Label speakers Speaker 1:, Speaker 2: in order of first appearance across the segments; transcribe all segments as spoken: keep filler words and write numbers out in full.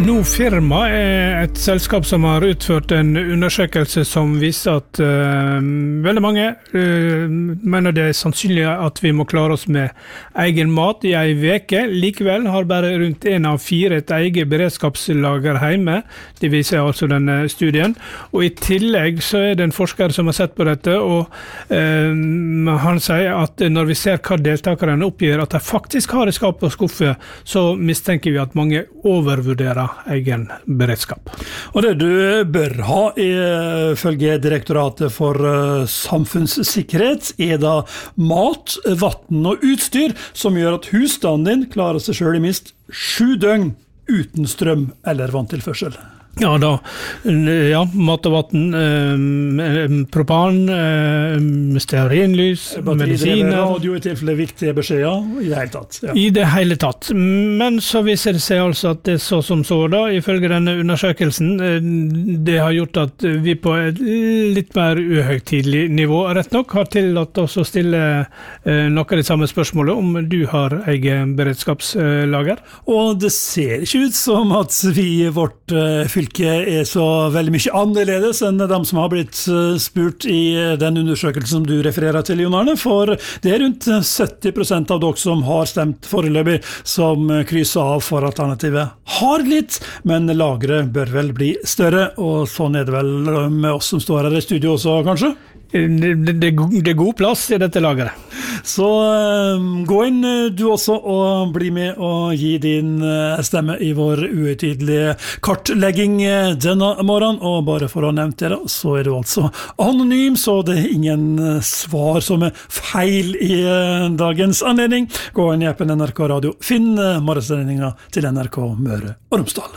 Speaker 1: Nå Firma er et selskap som har utført en undersøkelse som viser at uh, veldig mange uh, mener det er sannsynlig at vi må klare oss med egen mat i en veke. Likevel har bare rundt en av fire et eget beredskapslager hjemme. Det viser altså denne studien. Og i tillegg så er det en forsker som har sett på dette, og uh, han sier at når vi ser hva deltakerne oppgir at de faktisk har i skap og skuffe, så mistenker vi at mange overvurderer egen beredskap.
Speaker 2: Og det du bør ha ifølge Direktoratet for samfunnssikkerhet er da mat, vatten og utstyr som gjør at husstanden din klarer seg selv i minst sju døgn uten strøm eller vanntilførsel.
Speaker 1: Ja da, ja, mat og vatten, eh, propan, eh, stearinlys, medisiner.
Speaker 2: Radio i tilfelle viktige beskjeder i det hele tatt. Ja.
Speaker 1: I det hele tatt. Men så viser det seg altså at det er så som så da, ifølge denne undersøkelsen, eh, det har gjort at vi på et litt mer uhøytidelig nivå, rett nok, har tillatt oss å stille eh, noe av det samme spørsmålet om du har egen beredskapslager.
Speaker 2: Og det ser ikke ut som at vi i vårt eh, fylke er så veldig mye annerledes enn de som har blitt spurt i den undersøkelsen som du refererer til, Jon Arne, for det er rundt sytti prosent av dere som har stemt foreløpig som krysser av for alternativet har litt, men lageret bør vel bli større, og sånn er det vel med oss som står her i studio også, kanskje?
Speaker 1: Det, det, det er god plass i dette lageret.
Speaker 2: Så uh, gå inn du også og bli med og gi din uh, stemme i vår uhøytidelige kartlegging uh, denne morgenen, og bare for å ha nevnt det da, så er du altså anonym, så det er ingen uh, svar som er feil i uh, dagens anledning. Gå inn i appen N R K Radio, finn uh, morgensendingen til N R K Møre og Romsdal.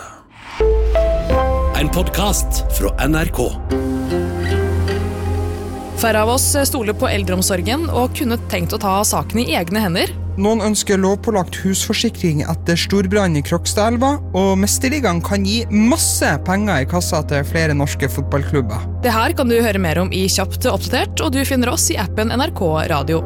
Speaker 3: En podcast fra N R K.
Speaker 4: Færre av oss stoler på eldreomsorgen og kunne tenkt å ta saken i egne hender.
Speaker 5: Noen ønsker lovpålagt husforsikring etter storbrann i Krokstadelva, og Mesterligaen kan gi masse penger i kassa til flere norske fotballklubber.
Speaker 4: Det her kan du høre mer om i Kjapt oppdatert, og du finner oss i appen N R K Radio.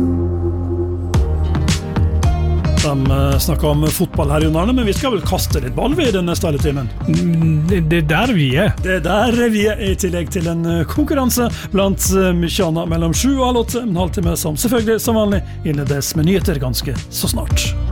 Speaker 2: De snakker om fotball her, Jon Arne, men vi skal vel kaste litt ball ved denne stalletimen.
Speaker 1: Det, det er der vi er.
Speaker 2: Det er der vi er, i tillegg til en konkurranse blant mye annet mellom sju og halv åtte, en halvtime som selvfølgelig som vanlig innledes med nyheter ganske så snart.